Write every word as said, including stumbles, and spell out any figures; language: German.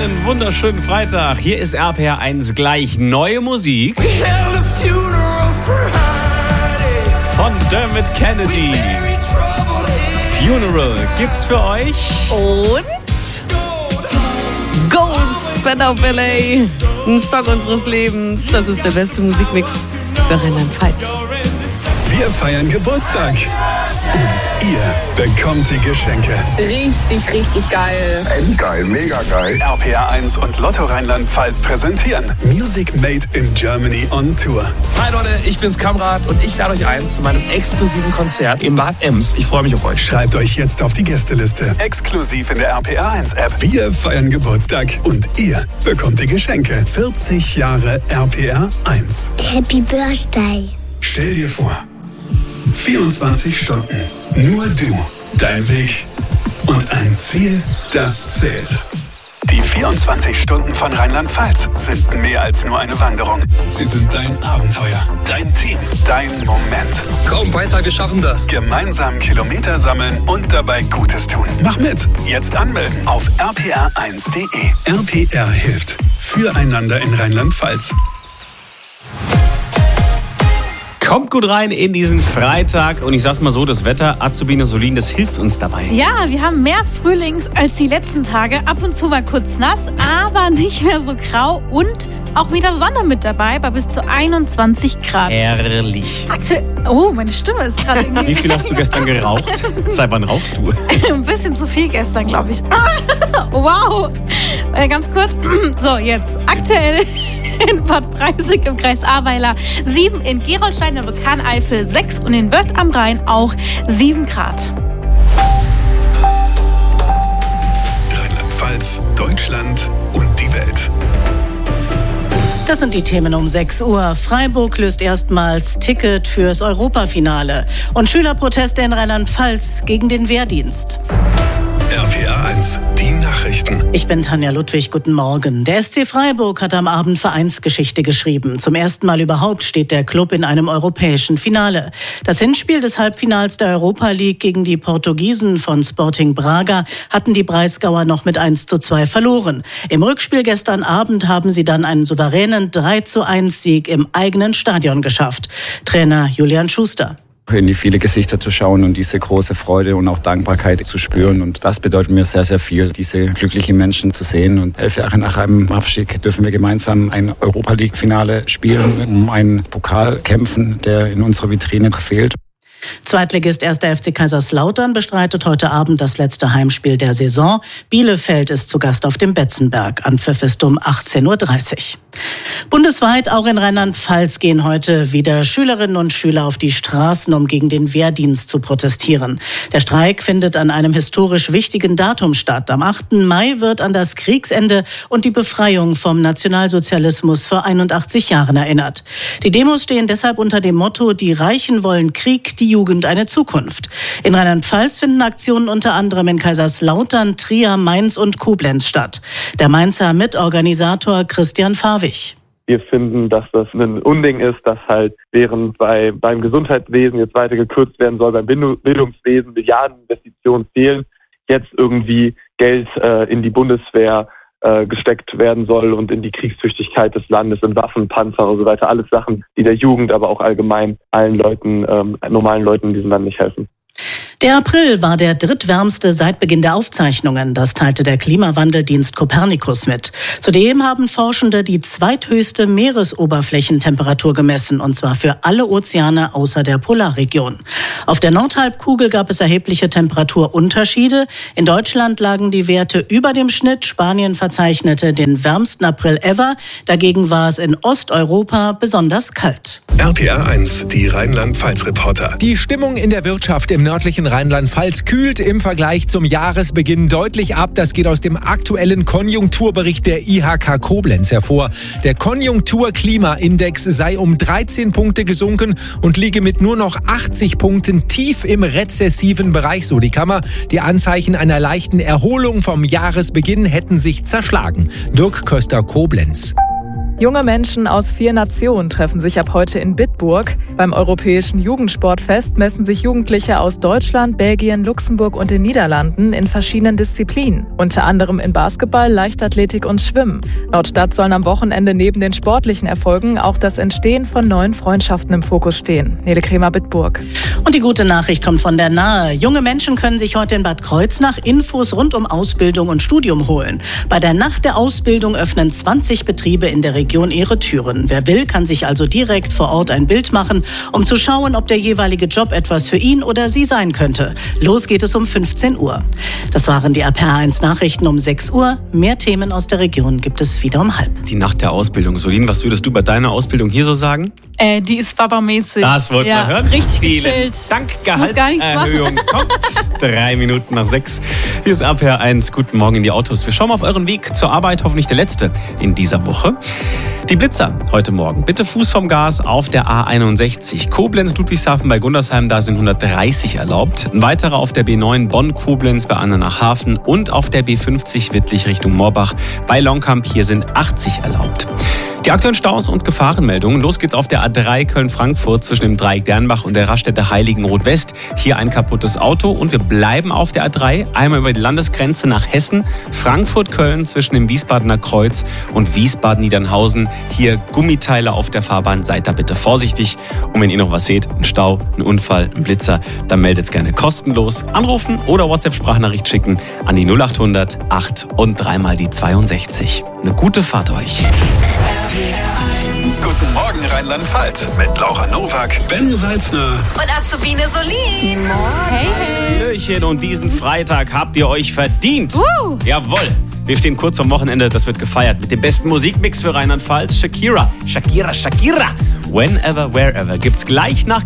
Einen wunderschönen Freitag. Hier ist R P R eins gleich neue Musik von Dermot Kennedy. Funeral gibt's für euch. Und Ghost Spandau Ballet, ein Song unseres Lebens. Das ist der beste Musikmix für Rheinland-Pfalz. Wir feiern Geburtstag. Und ihr bekommt die Geschenke. Richtig, richtig geil. Endgeil, mega geil. R P R eins und Lotto Rheinland-Pfalz präsentieren Music Made in Germany on Tour. Hi Leute, ich bin's Kamrat und ich lade euch ein zu meinem exklusiven Konzert im Bad Ems. Ich freue mich auf euch. Schreibt euch jetzt auf die Gästeliste. Exklusiv in der R P R eins App. Wir feiern Geburtstag und ihr bekommt die Geschenke. vierzig Jahre R P R eins. Happy Birthday. Stell dir vor, vierundzwanzig Stunden, nur du, dein Weg und ein Ziel, das zählt. Die vierundzwanzig Stunden von Rheinland-Pfalz sind mehr als nur eine Wanderung. Sie sind dein Abenteuer, dein Team, dein Moment. Komm weiter, wir schaffen das. Gemeinsam Kilometer sammeln und dabei Gutes tun. Mach mit. Jetzt anmelden auf r p r eins punkt d e. R P R hilft. Füreinander in Rheinland-Pfalz. Kommt gut rein in diesen Freitag. Und ich sag's mal so, das Wetter, Azubine Solin, das hilft uns dabei. Ja, wir haben mehr Frühlings als die letzten Tage. Ab und zu mal kurz nass, aber nicht mehr so grau. Und auch wieder Sonne mit dabei bei bis zu einundzwanzig Grad. Herrlich. Aktuell. Oh, meine Stimme ist gerade irgendwie... Wie viel hast du gestern geraucht? Seit wann rauchst du? Ein bisschen zu viel gestern, glaube ich. Wow. Äh, ganz kurz. So, jetzt. Aktuell... in Bad Breisig im Kreis Ahrweiler, sieben in Gerolstein in der Vulkaneifel, sechs und in Wörth am Rhein auch sieben Grad. Rheinland-Pfalz, Deutschland und die Welt. Das sind die Themen um sechs Uhr. Freiburg löst erstmals Ticket fürs Europafinale. Und Schülerproteste in Rheinland-Pfalz gegen den Wehrdienst. R P R eins, die Nachrichten. Ich bin Tanja Ludwig, guten Morgen. Der S C Freiburg hat am Abend Vereinsgeschichte geschrieben. Zum ersten Mal überhaupt steht der Club in einem europäischen Finale. Das Hinspiel des Halbfinals der Europa League gegen die Portugiesen von Sporting Braga hatten die Breisgauer noch mit eins zu zwei verloren. Im Rückspiel gestern Abend haben sie dann einen souveränen drei zu eins Sieg im eigenen Stadion geschafft. Trainer Julian Schuster. In die viele Gesichter zu schauen und diese große Freude und auch Dankbarkeit zu spüren. Und das bedeutet mir sehr, sehr viel, diese glücklichen Menschen zu sehen. Und elf Jahre nach einem Abstieg dürfen wir gemeinsam ein Europa-League-Finale spielen, um einen Pokal kämpfen, der in unserer Vitrine fehlt. Zweitligist erster F C Kaiserslautern bestreitet heute Abend das letzte Heimspiel der Saison. Bielefeld ist zu Gast auf dem Betzenberg. Anpfiff ist um achtzehn Uhr dreißig. Bundesweit, auch in Rheinland-Pfalz, gehen heute wieder Schülerinnen und Schüler auf die Straßen, um gegen den Wehrdienst zu protestieren. Der Streik findet an einem historisch wichtigen Datum statt. Am achten Mai wird an das Kriegsende und die Befreiung vom Nationalsozialismus vor einundachtzig Jahren erinnert. Die Demos stehen deshalb unter dem Motto: Die Reichen wollen Krieg, die Jugend eine Zukunft. In Rheinland-Pfalz finden Aktionen unter anderem in Kaiserslautern, Trier, Mainz und Koblenz statt. Der Mainzer Mitorganisator Christian Fawig. Wir finden, dass das ein Unding ist, dass halt während bei, beim Gesundheitswesen jetzt weiter gekürzt werden soll, beim Bildungswesen Milliardeninvestitionen fehlen, jetzt irgendwie Geld äh, in die Bundeswehr äh, gesteckt werden soll und in die Kriegstüchtigkeit des Landes, in Waffen, Panzer und so weiter. Alles Sachen, die der Jugend, aber auch allgemein allen Leuten, ähm, normalen Leuten in diesem Land nicht helfen. Der April war der drittwärmste seit Beginn der Aufzeichnungen. Das teilte der Klimawandeldienst Copernicus mit. Zudem haben Forschende die zweithöchste Meeresoberflächentemperatur gemessen, und zwar für alle Ozeane außer der Polarregion. Auf der Nordhalbkugel gab es erhebliche Temperaturunterschiede. In Deutschland lagen die Werte über dem Schnitt. Spanien verzeichnete den wärmsten April ever. Dagegen war es in Osteuropa besonders kalt. R P R eins, die Rheinland-Pfalz-Reporter. Die Stimmung in der Wirtschaft im nördlichen Rheinland-Pfalz kühlt im Vergleich zum Jahresbeginn deutlich ab. Das geht aus dem aktuellen Konjunkturbericht der I H K Koblenz hervor. Der Konjunktur-Klima-Index sei um dreizehn Punkte gesunken und liege mit nur noch achtzig Punkten tief im rezessiven Bereich, so die Kammer. Die Anzeichen einer leichten Erholung vom Jahresbeginn hätten sich zerschlagen. Dirk Köster, Koblenz. Junge Menschen aus vier Nationen treffen sich ab heute in Bitburg. Beim Europäischen Jugendsportfest messen sich Jugendliche aus Deutschland, Belgien, Luxemburg und den Niederlanden in verschiedenen Disziplinen. Unter anderem in Basketball, Leichtathletik und Schwimmen. Laut Stadt sollen am Wochenende neben den sportlichen Erfolgen auch das Entstehen von neuen Freundschaften im Fokus stehen. Nele Kremer, Bitburg. Und die gute Nachricht kommt von der Nahe. Junge Menschen können sich heute in Bad Kreuznach Infos rund um Ausbildung und Studium holen. Bei der Nacht der Ausbildung öffnen zwanzig Betriebe in der Region ihre Türen. Wer will, kann sich also direkt vor Ort ein Bild machen, um zu schauen, ob der jeweilige Job etwas für ihn oder sie sein könnte. Los geht es um fünfzehn Uhr. Das waren die A P H eins Nachrichten um sechs Uhr. Mehr Themen aus der Region gibt es wieder um halb. Die Nacht der Ausbildung. Solin, was würdest du bei deiner Ausbildung hier so sagen? Äh, die ist babamäßig. Das wollten ja, wir hören. Richtig Vielen gechillt. Dank, Muss gar nichts Gehaltserhöhung kommt. Drei Minuten nach sechs. Hier ist A P H eins. Guten Morgen in die Autos. Wir schauen mal auf euren Weg zur Arbeit. Hoffentlich der letzte in dieser Woche. Die Blitzer heute Morgen. Bitte Fuß vom Gas auf der A einundsechzig. Koblenz-Ludwigshafen bei Gundersheim, da sind hundertdreißig erlaubt. Ein weiterer auf der B neun Bonn-Koblenz bei Andernach-Hafen und auf der B fünfzig Wittlich Richtung Morbach bei Longkamp. Hier sind achtzig erlaubt. Die aktuellen Staus und Gefahrenmeldungen. Los geht's auf der A drei Köln-Frankfurt zwischen dem Dreieck Dernbach und der Raststätte Heiligenroth-West. Hier ein kaputtes Auto und wir bleiben auf der A drei. Einmal über die Landesgrenze nach Hessen. Frankfurt-Köln zwischen dem Wiesbadener Kreuz und Wiesbaden-Niedernhausen. Hier Gummiteile auf der Fahrbahn. Seid da bitte vorsichtig. Und wenn ihr noch was seht, ein Stau, ein Unfall, ein Blitzer, dann meldet's gerne kostenlos. Anrufen oder WhatsApp-Sprachnachricht schicken an die null achthundert acht und dreimal die zweiundsechzig. Eine gute Fahrt euch. Guten Morgen Rheinland-Pfalz mit Laura Nowak, Ben Salzner Und Azubine Solin. Hey, hey. Hallöchen, und diesen Freitag habt ihr euch verdient. Uh. Jawohl. Wir stehen kurz vorm Wochenende, das wird gefeiert mit dem besten Musikmix für Rheinland-Pfalz. Shakira, Shakira, Shakira. Whenever, wherever gibt's gleich nach